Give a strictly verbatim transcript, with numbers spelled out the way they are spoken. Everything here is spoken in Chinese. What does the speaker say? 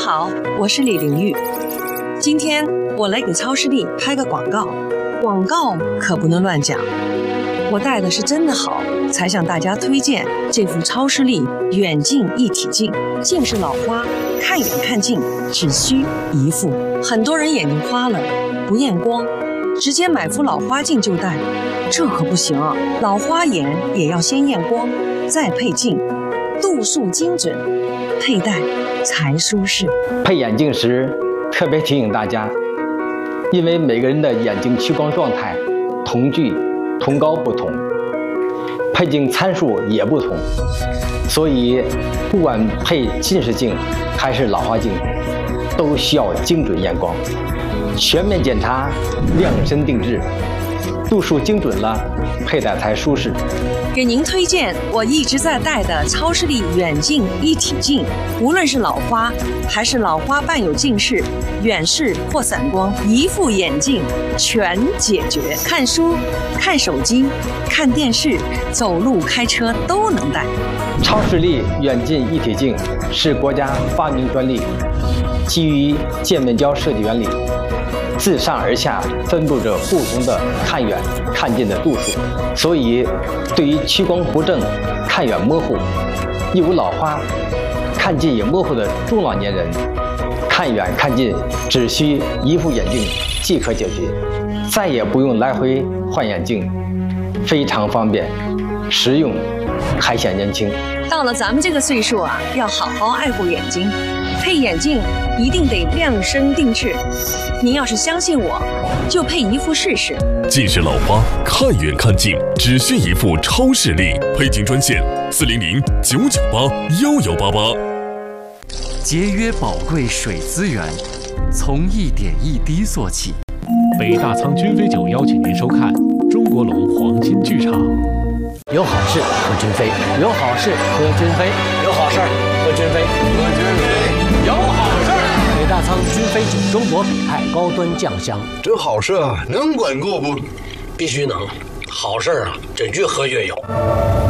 好，我是李玲玉。今天我来给超视力拍个广告，广告可不能乱讲。我戴的是真的好，才向大家推荐这副超视力远近一体镜。近视老花，看远看近只需一副。很多人眼睛花了，不验光，直接买副老花镜就戴，这可不行啊！老花眼也要先验光，再配镜，度数精准，佩戴才舒适。 配眼镜时特别提醒大家，因为每个人的眼睛屈光状态、瞳距、瞳高不同，配镜参数也不同，所以不管配近视镜还是老花镜，都需要精准验光，全面检查，量身定制，度数精准了，佩戴才舒适。 给您推荐我一直在戴的超视力远近一体镜，无论是老花还是老花伴有近视、远视或散光，一副眼镜全解决。看书、看手机、看电视、走路、开车都能戴。 超视力远近一体镜是国家发明专利，基于渐面胶设计原理，自上而下分布着不同的看远看近的度数，所以对于屈光不正、看远模糊、一无老花、看近也模糊的中老年人，看远看近只需一副眼镜即可解决，再也不用来回换眼镜，非常方便、实用，还显年轻。 到了咱们这个岁数啊，要好好爱护眼睛，配眼镜一定得量身定制。您要是相信我，就配一副试试。 近视老花，看远看近只需一副超视力，配镜专线四零零九九八幺幺八八。 节约宝贵水资源，从一点一滴做起。 北大仓君飞酒邀请您收看中国龙黄金剧场。 有好事和君飞，有好事和君飞，有好事和君飞，和君飞，有好事。北大仓君飞酒，中国北派高端酱香， 这好事啊，能管够不？ 必须能，好事啊，这越喝越有。